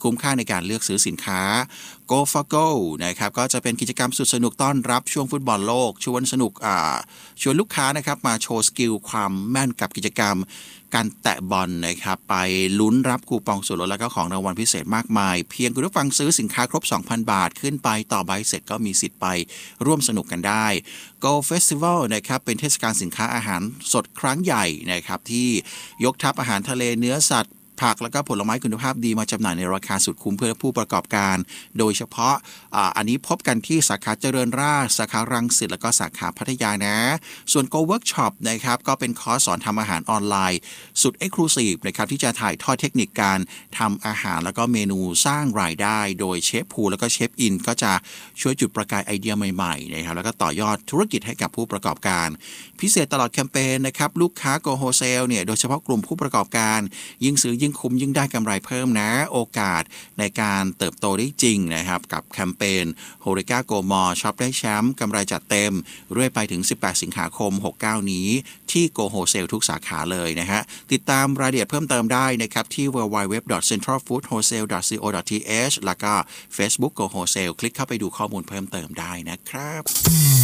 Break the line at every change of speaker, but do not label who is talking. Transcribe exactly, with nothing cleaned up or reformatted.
คุ้มค่าในการเลือกซื้อสินค้า Go for Go นะครับก็จะเป็นกิจกรรมสุดสนุกต้อนรับช่วงฟุตบอลโลกชวนสนุกอ่าชวนลูกค้านะครับมาโชว์สกิลความแม่นกับกิจกรรมการแตะบอลนะครับไปลุ้นรับคูปองส่วนลดและก็ของรางวัลพิเศษมากมายเพียงคุณผู้ฟังซื้อสินค้าครบ สองพัน บาทขึ้นไปต่อใบเสร็จก็มีสิทธิ์ไปร่วมสนุกกันได้ Go Festival นะครับเป็นเทศกาลสินค้าอาหารสดครั้งใหญ่นะครับที่ยกทัพอาหารทะเลเนื้อสัตว์ผักแล้วก็ผลไม้คุณภาพดีมาจำหน่ายในราคาสุดคุ้มเพื่อผู้ประกอบการโดยเฉพาะ อ่า อันนี้พบกันที่สาขาเจริญราษฎร์สาขารังสิตแล้วก็สาขาพัทยานะส่วน Go Workshop นะครับก็เป็นคอร์สสอนทำอาหารออนไลน์สุด Exclusive นะครับที่จะถ่ายทอดเทคนิคการทำอาหารแล้วก็เมนูสร้างรายได้โดยเชฟภูแล้วก็เชฟอินก็จะช่วยจุดประกายไอเดียใหม่ๆนะครับแล้วก็ต่อยอดธุรกิจให้กับผู้ประกอบการพิเศษตลอดแคมเปญนะครับลูกค้า Go Wholesale เนี่ยโดยเฉพาะกลุ่มผู้ประกอบการยิ่งซื้อยิ่งคุ้มยิ่งได้กำไรเพิ่มนะโอกาสในการเติบโตได้จริงนะครับกับแคมเปญ Horeca Go More ช็อปได้แชมป์กำไรจัดเต็มเรื่อยไปถึงสิบแปดสิงหาคมหกเก้านี้ที่ Go Wholesale ทุกสาขาเลยนะฮะติดตามรายละเอียดเพิ่มเติมได้นะครับที่ ดับเบิลยู ดับเบิลยู ดับเบิลยู ดอท เซ็นทรัลฟู้ดโฮลเซล ดอท ซี โอ ดอท ที เอช แล้วก็ Facebook Go Wholesale คลิกเข้าไปดูข้อมูลเพิ่มเติมได้นะครับ